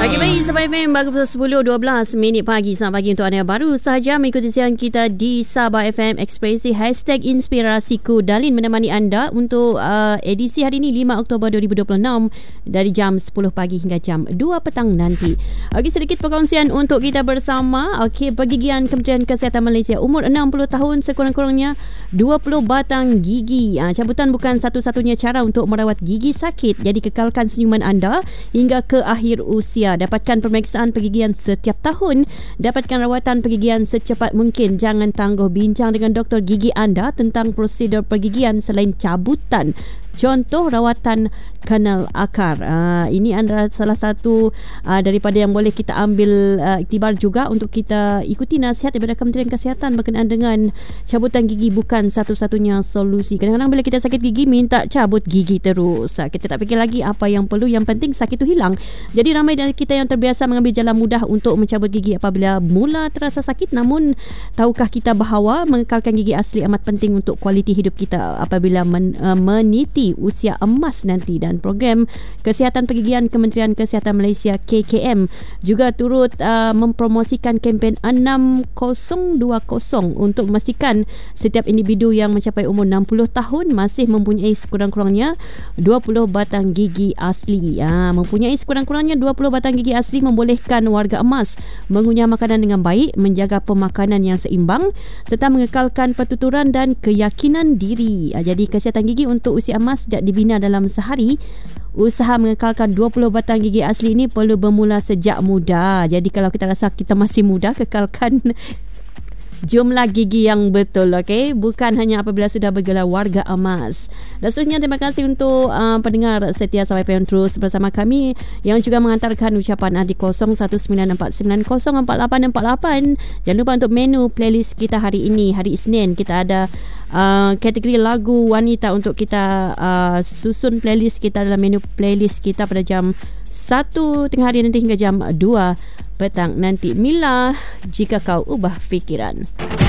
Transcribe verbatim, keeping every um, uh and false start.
Pagi baik Sabah F M, baru sepuluh dua belas minit pagi. Selamat pagi untuk anda yang baru sahaja mengikuti siaran kita di Sabah F M Ekspresi. Hashtag Inspirasiku, Dalin menemani anda untuk uh, edisi hari ini lima Oktober dua ribu dua puluh enam dari jam sepuluh pagi hingga jam dua petang nanti. Okey, sedikit perkongsian untuk kita bersama. Okey, pergigian Kementerian Kesihatan Malaysia, umur enam puluh tahun, sekurang-kurangnya dua puluh batang gigi. Uh, cabutan bukan satu-satunya cara untuk merawat gigi sakit. Jadi kekalkan senyuman anda hingga ke akhir usia. Dapatkan pemeriksaan pergigian setiap tahun. Dapatkan rawatan pergigian secepat mungkin. Jangan tangguh, bincang dengan doktor gigi anda tentang prosedur pergigian selain cabutan. Contoh rawatan kanal akar. Uh, ini adalah salah satu uh, daripada yang boleh kita ambil uh, iktibar juga untuk kita ikuti nasihat daripada Kementerian Kesihatan berkenaan dengan cabutan gigi bukan satu-satunya solusi. Kadang-kadang bila kita sakit gigi, minta cabut gigi terus. Uh, kita tak fikir lagi apa yang perlu. Yang penting sakit itu hilang. Jadi ramai dari kita yang terbiasa mengambil jalan mudah untuk mencabut gigi apabila mula terasa sakit. Namun tahukah kita bahawa mengekalkan gigi asli amat penting untuk kualiti hidup kita apabila men, uh, meniti usia emas nanti. Dan program Kesihatan Pergigian Kementerian Kesihatan Malaysia K K M juga turut uh, mempromosikan kempen enam kosong dua kosong untuk memastikan setiap individu yang mencapai umur enam puluh tahun masih mempunyai sekurang-kurangnya dua puluh batang gigi asli. Ha, mempunyai sekurang-kurangnya dua puluh batang gigi asli membolehkan warga emas mengunyah makanan dengan baik, menjaga pemakanan yang seimbang serta mengekalkan pertuturan dan keyakinan diri. Ha, jadi kesihatan gigi untuk usia emas sejak dibina dalam sehari. Usaha mengekalkan dua puluh batang gigi asli ini perlu bermula sejak muda. Jadi kalau kita rasa kita masih muda, kekalkan jumlah gigi yang betul, okey, bukan hanya apabila sudah bergelar warga emas. Dan seterusnya, terima kasih untuk uh, pendengar setia Sabah F M terus bersama kami yang juga mengantarkan ucapan di kosong satu sembilan empat sembilan kosong empat lapan empat lapan. Jangan lupa untuk menu playlist kita hari ini, hari Isnin, kita ada uh, kategori lagu wanita untuk kita uh, susun playlist kita dalam menu playlist kita pada jam satu tengah hari nanti hingga jam dua petang nanti. Mila, jika kau ubah fikiran.